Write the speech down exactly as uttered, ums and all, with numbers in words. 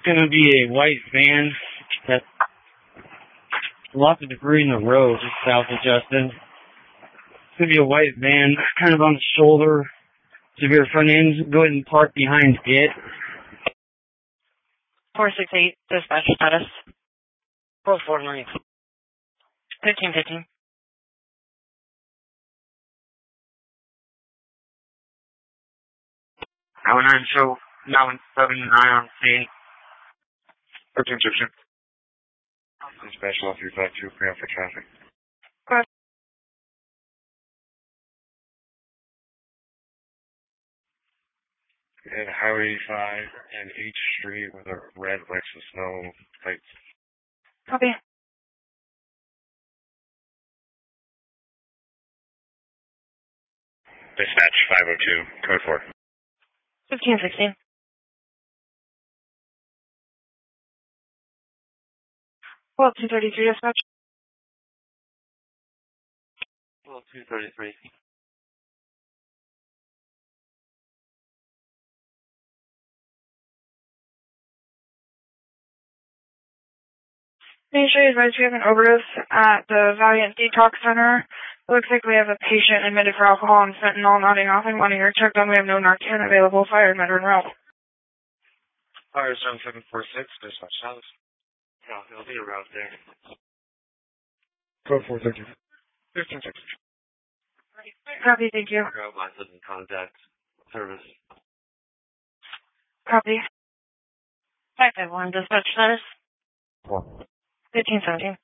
going to be a white van that lots of debris in the road just south of Justin. It's going to be a white van, kind of on the shoulder, severe front end. Go ahead and park behind it. four six eight, dispatch status. four four nine. fifteen fifteen. nine one nine show, nine one seven nine on scene. thirteen fifteen. Dispatch one three five two, pre for traffic. Go ahead. And Highway eighty-five and H Street with a red Lexus snow plates. Copy. Dispatch five oh two, code four. fifteen sixteen. Well, two thirty-three, dispatch. Well, two thirty-three. Make sure you advise we have an overdose at the Valiant Detox Center. It looks like we have a patient admitted for alcohol and fentanyl nodding off and wanting her checked on. We have no Narcan available. Fire and Medicine route. Fire zone seven four six, dispatch status. Yeah, there'll be a route there. Code four thirteen. fifteen sixteen. Copy, thank you. Route license and contact service. Copy. five five one, dispatch status. Four. fifteen seventeen.